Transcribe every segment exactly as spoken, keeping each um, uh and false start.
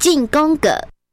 进攻个。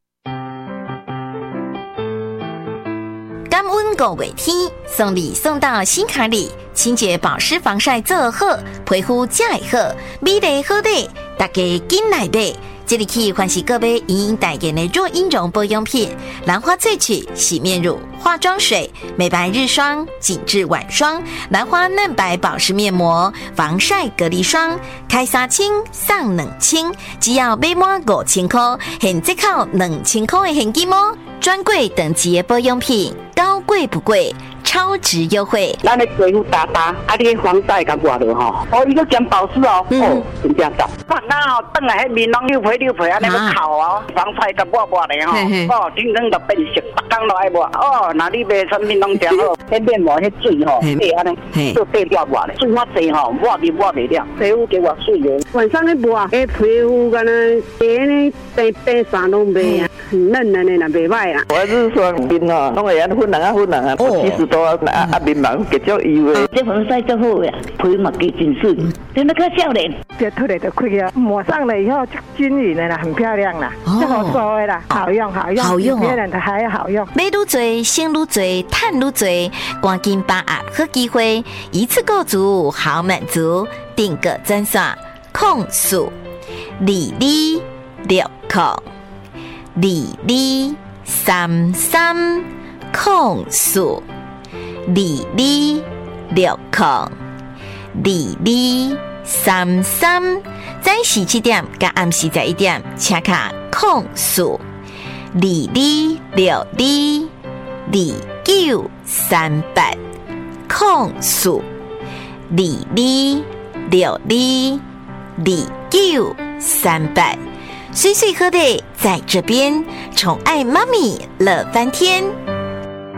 感恩五月天，送礼送到心坎里，清洁保湿防晒做好，皮肤才会好，美丽好丽，大家紧来买。这里起欢喜各位莹莹代言的若婴绒保养品，兰花萃取洗面乳、化妆水、美白日霜、紧致晚霜、兰花嫩白保湿面膜、防晒隔离霜，开三千送两千，只要买满五千块，现折扣两千块的现金哦！专柜等级的保养品，高贵不贵，超值优惠。 咱的皮肤打打，啊，你防晒甲抹落吼，哦，伊个兼保湿哦，嗯、哦，真正赞。哇，那哦，等下迄面拢溜皮溜皮，安尼要烤哦，防晒甲抹抹的吼，哦，整整就变色，逐工都爱抹。哦，那你卖产品拢真好，迄面膜迄水吼，对安尼，做对了抹的，水较济吼，抹你抹袂了，皮肤给我水的。晚上咧抹，迄皮肤敢若白呢，白白啥拢袂啊，很嫩安尼啦，袂歹啦。 我是说面哦，拢会安粉红啊粉红啊，我七十多啊啊面盲结足油的。 这防晒最好呀，皮肤嘛加真水，真的可少年。 这脱来就开啊，抹上了以后就均匀的啦，很漂亮啦，这好说的啦，好用好用， 好用哦， 别人的还好用。 买愈多，省愈多，赚愈多，赶紧把握好机会，一次购足好满足，订个专线控诉李李六控李李三三控诉李李六控李李三三，早时七点甲暗时十一点，请卡控诉李李六李李九三八控诉李李六李李九三八，岁岁喝的在这边，宠爱妈咪乐翻天。